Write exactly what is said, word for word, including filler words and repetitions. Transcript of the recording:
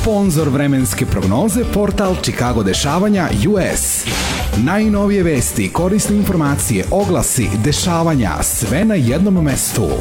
Sponzor vremenske prognoze portal Chicago dešavanja U S. Najnovije vesti, korisne informacije, oglasi, dešavanja, sve na jednom mestu.